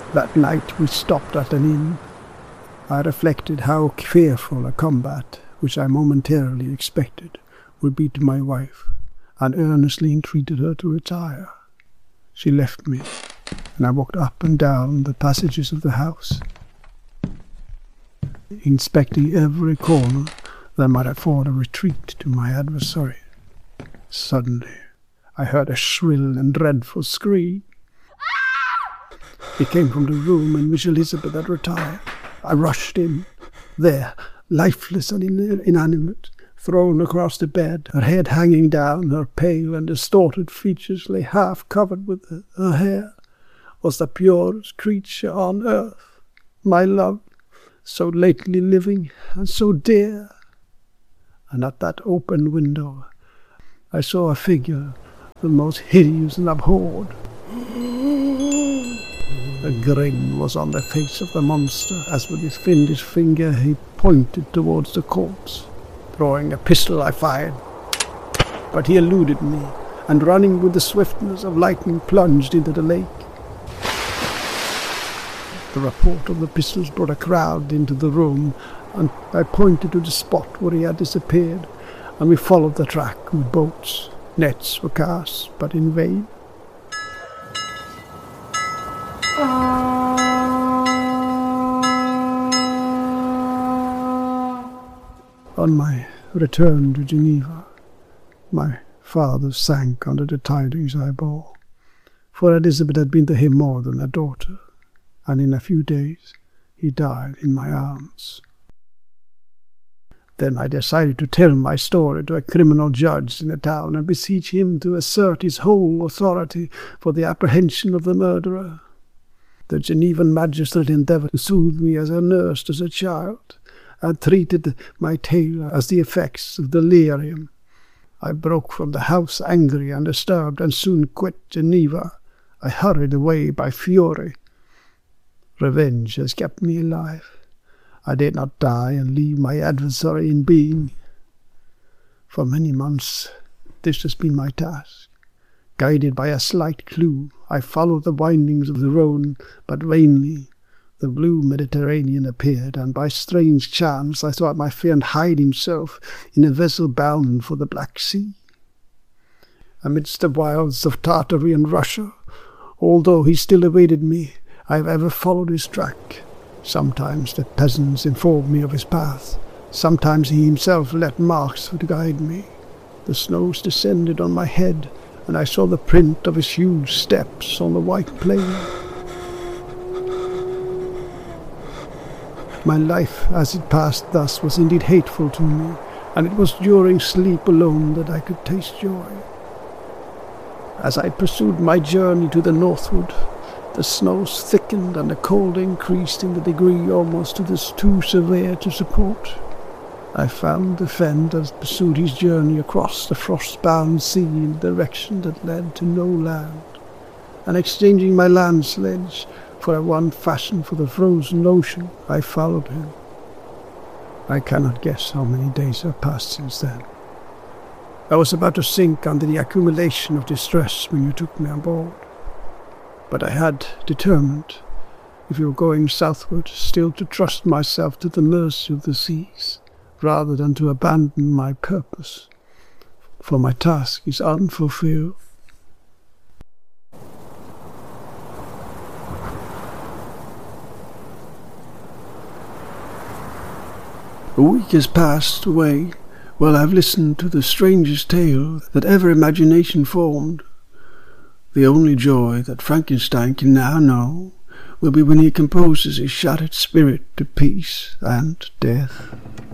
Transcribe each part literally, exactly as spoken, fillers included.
That night we stopped at an inn. I reflected how fearful a combat, which I momentarily expected, would be to my wife, and earnestly entreated her to retire. She left me, and I walked up and down the passages of the house, inspecting every corner that might afford a retreat to my adversary. Suddenly, I heard a shrill and dreadful scream. It came from the room in which Elizabeth had retired. I rushed in. There, lifeless and in- inanimate, thrown across the bed, her head hanging down, her pale and distorted features lay half covered with her hair, was the purest creature on earth, my love, so lately living and so dear. And at that open window I saw a figure the most hideous and abhorred. A grin was on the face of the monster as with his fiendish finger he pointed towards the corpse. Drawing a pistol I fired, but he eluded me, and running with the swiftness of lightning plunged into the lake. The report of the pistols brought a crowd into the room, and I pointed to the spot where he had disappeared, and we followed the track with boats. Nets were cast, but in vain. On my return to Geneva, my father sank under the tidings I bore, for Elizabeth had been to him more than a daughter, and in a few days he died in my arms. Then I decided to tell my story to a criminal judge in the town and beseech him to assert his whole authority for the apprehension of the murderer. The Genevan magistrate endeavoured to soothe me as a nurse does a child, and treated my tale as the effects of delirium. I broke from the house angry and disturbed, and soon quit Geneva. I hurried away by fury. Revenge has kept me alive. I did not die and leave my adversary in being. For many months this has been my task. Guided by a slight clue, I followed the windings of the Rhone, but vainly. The blue Mediterranean appeared, and by strange chance I thought my friend hide himself in a vessel bound for the Black Sea. Amidst the wilds of Tartary and Russia, although he still awaited me, I have ever followed his track. Sometimes the peasants informed me of his path. Sometimes he himself left marks to guide me. The snows descended on my head, and I saw the print of his huge steps on the white plain. My life, as it passed thus, was indeed hateful to me, and it was during sleep alone that I could taste joy. As I pursued my journey to the northward, the snows thickened and the cold increased in the degree almost to this too severe to support. I found the friend as pursued his journey across the frost-bound sea in the direction that led to no land, and exchanging my land sledge for a one fashioned for the frozen ocean, I followed him. I cannot guess how many days have passed since then. I was about to sink under the accumulation of distress when you took me on board. But I had determined, if you were going southward, still to trust myself to the mercy of the seas, rather than to abandon my purpose, for my task is unfulfilled. A week has passed away while I have listened to the strangest tale that ever imagination formed. The only joy that Frankenstein can now know will be when he composes his shattered spirit to peace and death.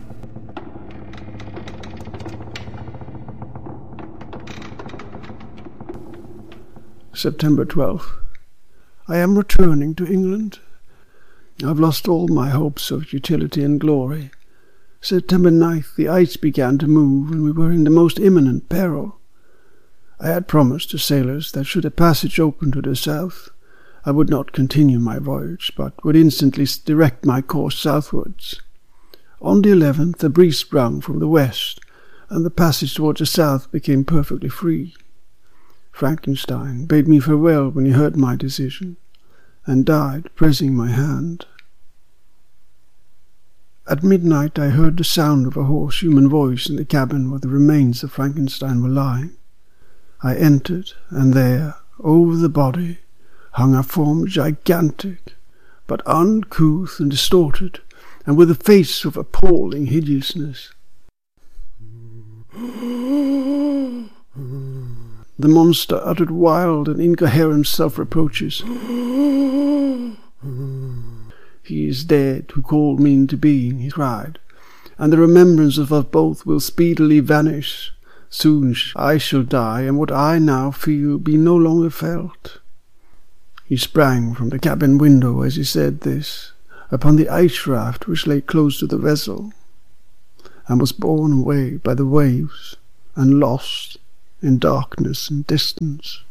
September twelfth. I am returning to England. I have lost all my hopes of utility and glory. September ninth, the ice began to move, and we were in the most imminent peril. I had promised the sailors that should a passage open to the south, I would not continue my voyage, but would instantly direct my course southwards. On the eleventh, a breeze sprung from the west, and the passage towards the south became perfectly free. Frankenstein bade me farewell when he heard my decision, and died pressing my hand. At midnight I heard the sound of a hoarse human voice in the cabin where the remains of Frankenstein were lying. I entered, and there, over the body, hung a form gigantic, but uncouth and distorted, and with a face of appalling hideousness. The monster uttered wild and incoherent self-reproaches. "He is dead who called me into being," he cried, "and the remembrance of us both will speedily vanish. Soon I shall die, and what I now feel be no longer felt." He sprang from the cabin window as he said this, upon the ice raft which lay close to the vessel, and was borne away by the waves, and lost in darkness and distance.